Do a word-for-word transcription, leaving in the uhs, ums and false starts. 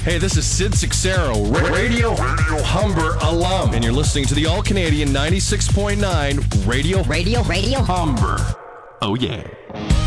Hey, this is Sid Sixero, ra- Radio, Radio Humber alum, and you're listening to the All-Canadian ninety-six point nine Radio, Radio, Radio Humber. Oh, yeah.